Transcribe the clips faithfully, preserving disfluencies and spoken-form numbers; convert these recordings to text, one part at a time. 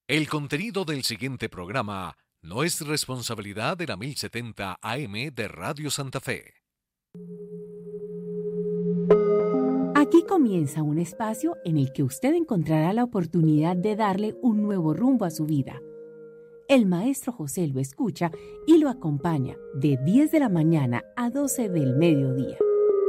El contenido del siguiente programa no es responsabilidad de la mil setenta A M de Radio Santa Fe. Aquí comienza un espacio en el que usted encontrará la oportunidad de darle un nuevo rumbo a su vida. El maestro José lo escucha y lo acompaña de diez de la mañana a doce del mediodía.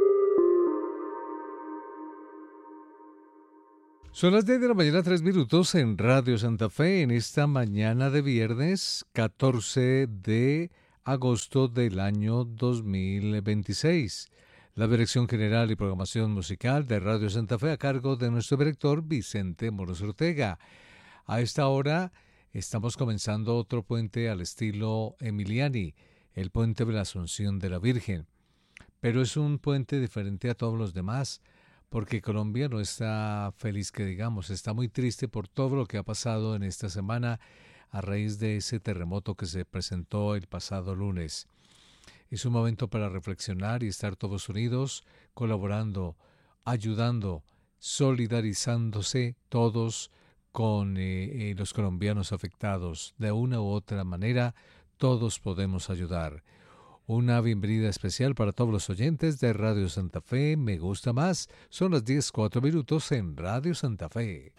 Son las diez de la mañana, tres minutos en Radio Santa Fe, en esta mañana de viernes catorce de agosto del año dos mil veintiséis. La dirección general y programación musical de Radio Santa Fe a cargo de nuestro director Vicente Moros Ortega. A esta hora estamos comenzando otro puente al estilo Emiliani, el puente de la Asunción de la Virgen. Pero es un puente diferente a todos los demás, porque Colombia no está feliz que digamos, está muy triste por todo lo que ha pasado en esta semana a raíz de ese terremoto que se presentó el pasado lunes. Es un momento para reflexionar y estar todos unidos, colaborando, ayudando, solidarizándose todos con eh, eh, los colombianos afectados. De una u otra manera, todos podemos ayudar. Una bienvenida especial para todos los oyentes de Radio Santa Fe. Me gusta más. Son las diez, cuatro minutos en Radio Santa Fe.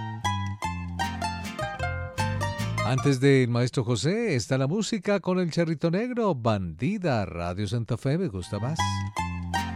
Antes del maestro José está la música con el Charrito Negro. Bandida, Radio Santa Fe, me gusta más.